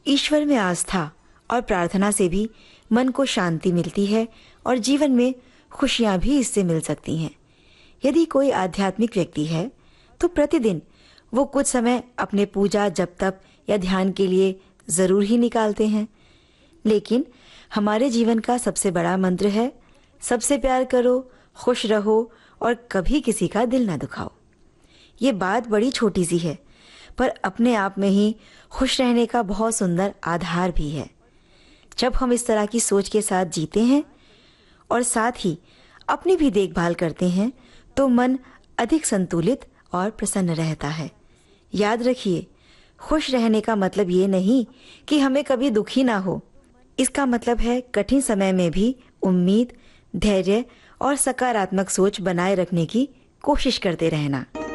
ईश्वर में आस्था और प्रार्थना से भी मन को शांति मिलती है और जीवन में खुशियां भी इससे मिल सकती हैं। यदि कोई आध्यात्मिक व्यक्ति है तो प्रतिदिन वो कुछ समय अपने पूजा जप तप या ध्यान के लिए जरूर ही निकालते हैं। लेकिन हमारे जीवन का सबसे बड़ा मंत्र है, सबसे प्यार करो, खुश रहो और कभी किसी का दिल ना दुखाओ। ये बात बड़ी छोटी सी है, पर अपने आप में ही खुश रहने का बहुत सुंदर आधार भी है। जब हम इस तरह की सोच के साथ जीते हैं और साथ ही अपनी भी देखभाल करते हैं तो मन अधिक संतुलित और प्रसन्न रहता है। याद रखिए, खुश रहने का मतलब ये नहीं कि हमें कभी दुखी ना हो। इसका मतलब है कठिन समय में भी उम्मीद, धैर्य और सकारात्मक सोच बनाए रखने की कोशिश करते रहना।